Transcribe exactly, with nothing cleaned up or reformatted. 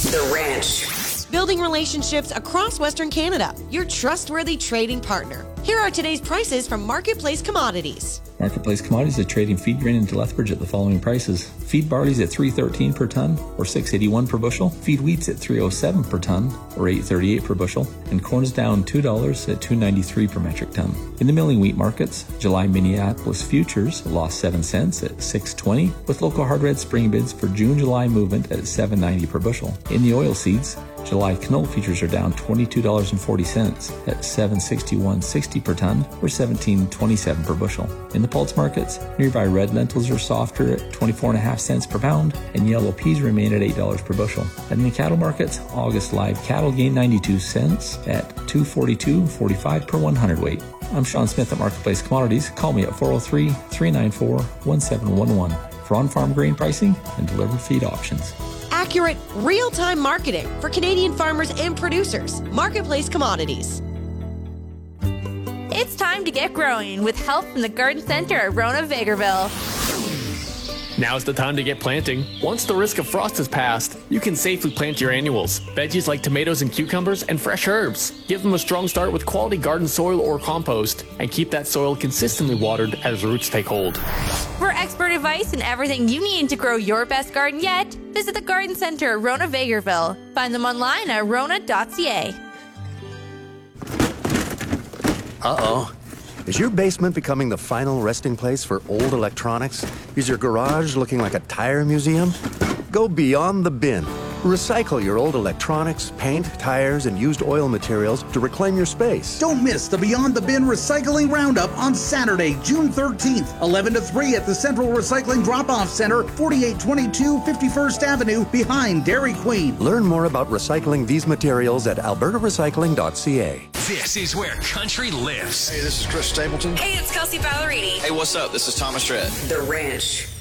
The Ranch. Building relationships across Western Canada. Your trustworthy trading partner. Here are today's prices from Marketplace Commodities. Marketplace Commodities is trading feed grain into Lethbridge at the following prices. Feed barley's at three thirteen per ton, or six eighty-one per bushel. Feed wheat's at three oh seven per ton, or eight thirty-eight per bushel. And corn's down two dollars at two ninety-three per metric ton. In the milling wheat markets, July Minneapolis futures lost seven cents at six twenty, with local hard red spring bids for June-July movement at seven ninety per bushel. In the oil seeds, July canola futures are down twenty-two dollars and forty cents at seven sixty-one sixty per ton, or seventeen twenty-seven per bushel. In the pulse markets, nearby red lentils are softer at twenty-four and a half cents per pound, and yellow peas remain at eight dollars per bushel. And in the cattle markets, August live cattle gained ninety-two cents at two forty-two forty-five per one hundredweight. I'm Sean Smith at Marketplace Commodities. Call me at four oh three, three nine four, one seven one one for on-farm grain pricing and delivered feed options. Accurate, real-time marketing for Canadian farmers and producers. Marketplace Commodities. It's time to get growing with help from the Garden Center at Rona Vegreville. Now's the time to get planting. Once the risk of frost is past, you can safely plant your annuals. Veggies like tomatoes and cucumbers and fresh herbs. Give them a strong start with quality garden soil or compost, and keep that soil consistently watered as roots take hold. For expert advice and everything you need to grow your best garden yet, visit the Garden Center at Rona Vegreville. Find them online at rona dot c a. Uh-oh. Is your basement becoming the final resting place for old electronics? Is your garage looking like a tire museum? Go beyond the bin. Recycle your old electronics, paint, tires, and used oil materials to reclaim your space. Don't miss the Beyond the Bin Recycling Roundup on Saturday, June thirteenth, eleven to three at the Central Recycling Drop-Off Center, forty-eight twenty-two fifty-first Avenue, behind Dairy Queen. Learn more about recycling these materials at alberta recycling dot c a. This is where country lives. Hey, this is Chris Stapleton. Hey, it's Kelsey Ballerini. Hey, what's up? This is Thomas Rhett. The Ranch.